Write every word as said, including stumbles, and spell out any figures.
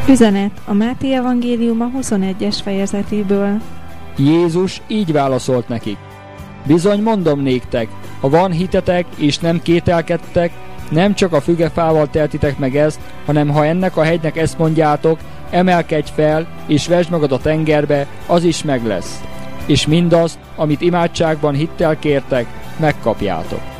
Üzenet a Máté evangéliuma huszonegyes fejezetéből. Jézus így válaszolt nekik: bizony mondom néktek, ha van hitetek és nem kételkedtek, nem csak a fügefával tehetitek meg ezt, hanem ha ennek a hegynek ezt mondjátok, emelkedj fel és vesd magad a tengerbe, az is meg lesz. És mindazt, amit imádságban hittel kértek, megkapjátok.